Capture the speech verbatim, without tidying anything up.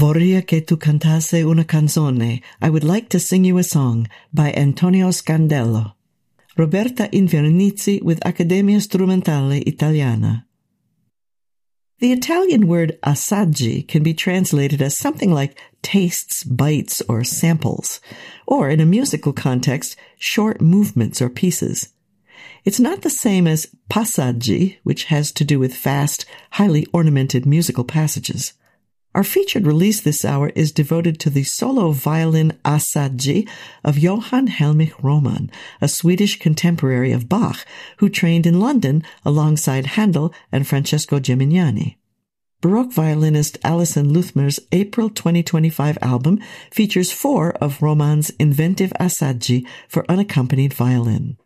Vorria che tu cantasse una canzone, I would like to sing you a song, by Antonio Scandello. Roberta Invernizzi with Accademia Strumentale Italiana. The Italian word assaggi can be translated as something like tastes, bites, or samples, or in a musical context, short movements or pieces. It's not the same as passaggi, which has to do with fast, highly ornamented musical passages. Our featured release this hour is devoted to the solo violin assaggi of Johann Helmich Roman, a Swedish contemporary of Bach, who trained in London alongside Handel and Francesco Gimignani. Baroque violinist Alison Luthmer's April twenty twenty-five album features four of Roman's inventive assaggi for unaccompanied violin.